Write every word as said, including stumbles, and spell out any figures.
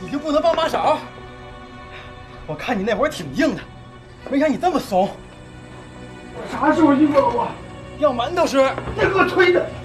你就不能帮把手？我看你那会儿挺硬的，没想你这么怂。 我啥时候硬过了我？ 要馒头吃。 那给我吹的！